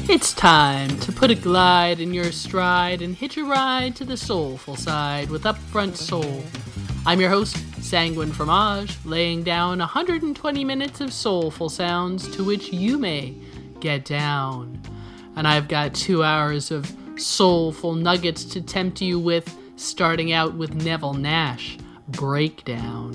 It's time to put a glide in your stride and hitch a ride to the soulful side with Upfront Soul. I'm your host, Sanguine Fromage, laying down 120 minutes of soulful sounds to which you may get down. And I've got 2 hours of soulful nuggets to tempt you with, starting out with Neville Nash, Breakdown.